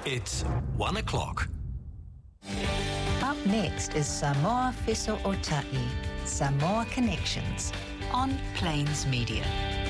It's 1 o'clock. Up next is Samoa Whiso Ota'i, Samoa Connections, on Plains Media.